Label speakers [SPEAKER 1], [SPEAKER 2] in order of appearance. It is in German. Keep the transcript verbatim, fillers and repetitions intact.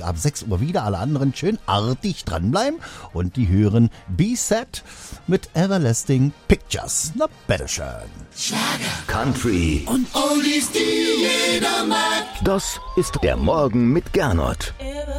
[SPEAKER 1] ab sechs Uhr wieder. Alle anderen schön artig dranbleiben und die hören B-Set mit Everlasting Pictures. Na, bitteschön.
[SPEAKER 2] Schlager, Country
[SPEAKER 3] und Oldies, die jeder mag.
[SPEAKER 2] Das ist der Morgen mit Gernot.